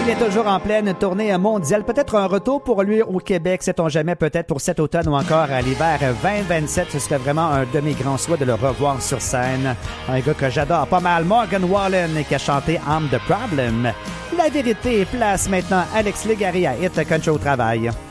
est toujours en pleine tournée mondiale. Peut-être un retour pour lui au Québec, sait-on jamais, peut-être pour cet automne ou encore à l'hiver 2027. Ce serait vraiment un de mes grands souhaits de le revoir sur scène. Un gars que j'adore pas mal, Morgan Wallen, qui a chanté I'm the Problem. La vérité place maintenant Alex Légaré à Hit Country au travail.